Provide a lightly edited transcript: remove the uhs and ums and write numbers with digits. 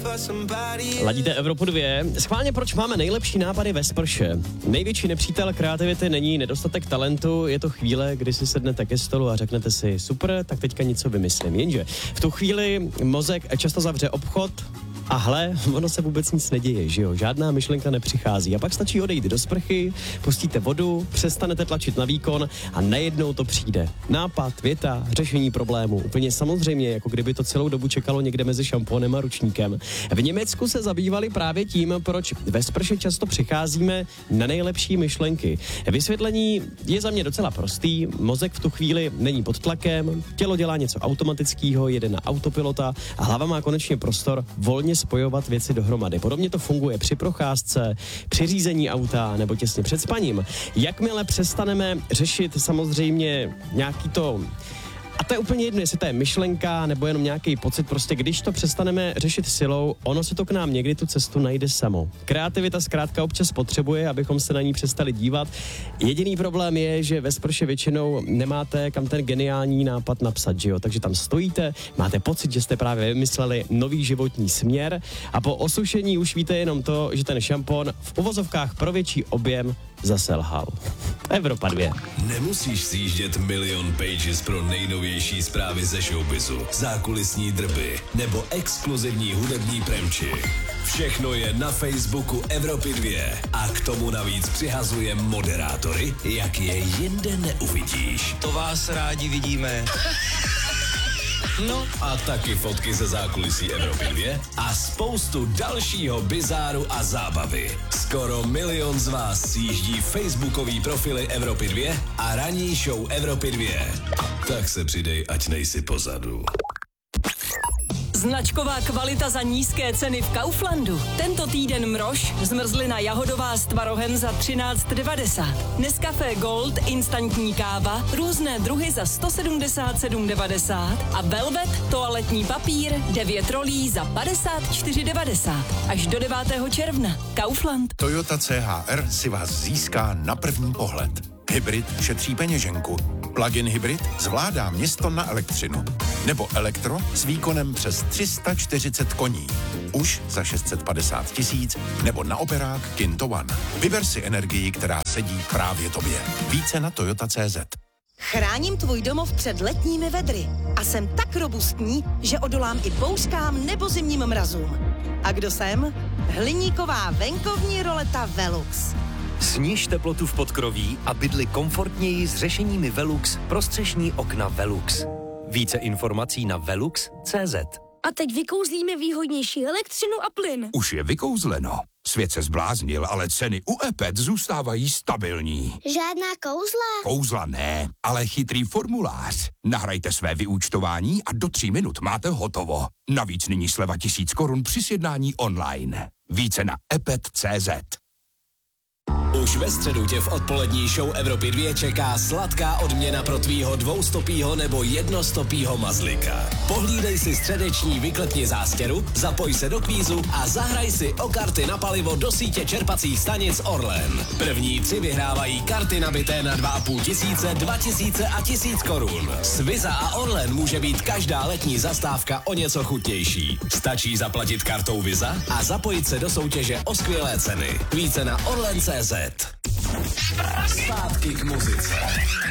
Ladíte Evropu 2. Schválně, proč máme nejlepší nápady ve sprše? Největší nepřítel kreativity není nedostatek talentu, je to chvíle, kdy si sednete ke stolu a řeknete si super, tak teďka něco vymyslím. Jenže v tu chvíli mozek často zavře obchod, a hle, ono se vůbec nic neděje, že jo? Žádná myšlenka nepřichází. A pak stačí odejít do sprchy, pustíte vodu, přestanete tlačit na výkon a najednou to přijde. Nápad, věta, řešení problému. Úplně samozřejmě, jako kdyby to celou dobu čekalo někde mezi šampónem a ručníkem. V Německu se zabývali právě tím, proč ve sprše často přicházíme na nejlepší myšlenky. Vysvětlení je za mě docela prostý. Mozek v tu chvíli není pod tlakem, tělo dělá něco automatického, jede na autopilota a hlava má konečně prostor volně spojovat věci dohromady. Podobně to funguje při procházce, při řízení auta nebo těsně před spaním. Jakmile přestaneme řešit samozřejmě nějaký to... A to je úplně jedno, jestli to je myšlenka nebo jenom nějaký pocit, prostě když to přestaneme řešit silou, ono se to k nám někdy tu cestu najde samo. Kreativita zkrátka občas potřebuje, abychom se na ní přestali dívat. Jediný problém je, že ve sprše většinou nemáte kam ten geniální nápad napsat, že jo? Takže tam stojíte, máte pocit, že jste právě vymysleli nový životní směr a po osušení už víte jenom to, že ten šampon v uvozovkách pro větší objem zaselhal. Evropa 2. Nemusíš sjíždět milion pages pro nejnovější zprávy ze showbizu, zákulisní drby nebo exkluzivní hudební premči. Všechno je na Facebooku Evropy 2 a k tomu navíc přihazuje moderátory, jak je jinde neuvidíš. To vás rádi vidíme. No a taky fotky ze zákulisí Evropy 2 a spoustu dalšího bizáru a zábavy. Skoro 1 milion z vás sjíždí facebookový profily Evropy 2 a ranní show Evropy 2. Tak se přidej, ať nejsi pozadu. Značková kvalita za nízké ceny v Kauflandu. Tento týden mrož, zmrzlina jahodová s tvarohem za 13,90. Nescafé Gold, instantní káva, různé druhy za 177,90 a Velvet, toaletní papír, 9 rolí za 54,90. Až do 9. června. Kaufland. Toyota CHR si vás získá na první pohled. Hybrid šetří peněženku. Plug-in hybrid zvládá město na elektřinu. Nebo elektro s výkonem přes 340 koní. Už za 650 000 nebo na operák Kinto One. Vyber si energii, která sedí právě tobě. Více na Toyota.cz. Chráním tvůj domov před letními vedry a jsem tak robustní, že odolám i bouřkám nebo zimním mrazům. A kdo jsem? Hliníková venkovní roleta Velux. Sníž teplotu v podkroví a bydli komfortněji s řešeními Velux pro střešní okna Velux. Více informací na velux.cz. A teď vykouzlíme výhodnější elektřinu a plyn. Už je vykouzleno. Svět se zbláznil, ale ceny u EPET zůstávají stabilní. Žádná kouzla? Kouzla ne, ale chytrý formulář. Nahrajte své vyúčtování a do 3 minut máte hotovo. Navíc nyní sleva 1000 korun při sjednání online. Více na epet.cz. Už ve středu tě v odpolední show Evropy 2 čeká sladká odměna pro tvýho dvoustopýho nebo jednostopýho mazlika. Pohlídej si středeční Vyklepni zástěru, zapoj se do kvízu a zahraj si o karty na palivo do sítě čerpacích stanic Orlen. První 3 vyhrávají karty nabité na 2 500, 2000 a 1000 korun. S Visa a Orlen může být každá letní zastávka o něco chutnější. Stačí zaplatit kartou Visa a zapojit se do soutěže o skvělé ceny. Více na Orlen.cz. Zpátky k muzice.